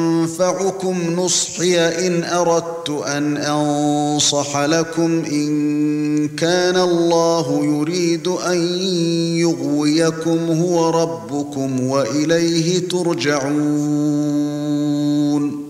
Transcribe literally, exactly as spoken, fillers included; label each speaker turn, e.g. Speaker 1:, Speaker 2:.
Speaker 1: ينفعكم نصحي إن أردت أن أنصح لكم إن كان الله يريد أن يغويكم هو ربكم وإليه ترجعون